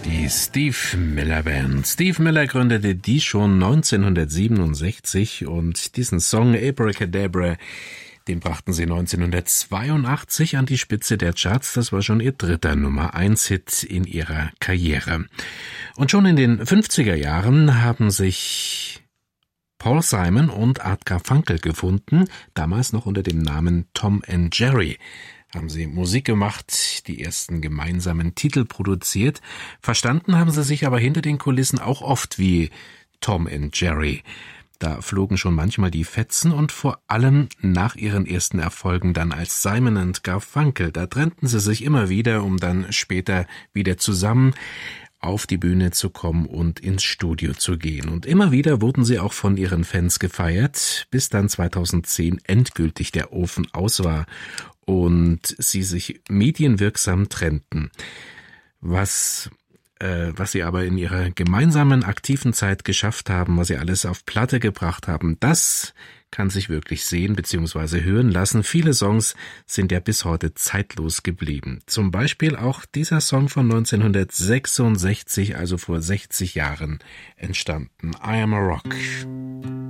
Die Steve Miller Band. Steve Miller gründete die schon 1967 und diesen Song Abracadabra, den brachten sie 1982 an die Spitze der Charts. Das war schon ihr dritter Nummer-1-Hit in ihrer Karriere. Und schon in den 50er Jahren haben sich Paul Simon und Art Garfunkel gefunden, damals noch unter dem Namen Tom and Jerry. Haben sie Musik gemacht, die ersten gemeinsamen Titel produziert. Verstanden haben sie sich aber hinter den Kulissen auch oft wie Tom and Jerry. Da flogen schon manchmal die Fetzen und vor allem nach ihren ersten Erfolgen dann als Simon and Garfunkel. Da trennten sie sich immer wieder, um dann später wieder zusammen auf die Bühne zu kommen und ins Studio zu gehen. Und immer wieder wurden sie auch von ihren Fans gefeiert, bis dann 2010 endgültig der Ofen aus war und sie sich medienwirksam trennten. Was sie aber in ihrer gemeinsamen aktiven Zeit geschafft haben, was sie alles auf Platte gebracht haben, das kann sich wirklich sehen bzw. hören lassen. Viele Songs sind ja bis heute zeitlos geblieben. Zum Beispiel auch dieser Song von 1966, also vor 60 Jahren entstanden. I Am a Rock.